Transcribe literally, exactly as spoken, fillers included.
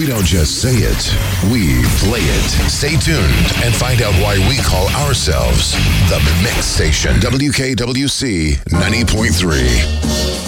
We don't just say it, we play it. Stay tuned and find out why we call ourselves the Mix Station. W K W C ninety point three.